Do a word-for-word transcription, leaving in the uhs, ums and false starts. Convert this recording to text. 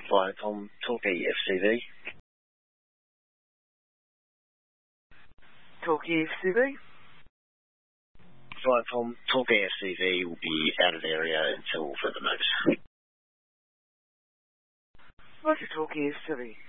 Viacom, Torquay F C V. Torquay F C V. Viacom, Torquay F C V will be out of area until further notice. Roger, Torquay F C V.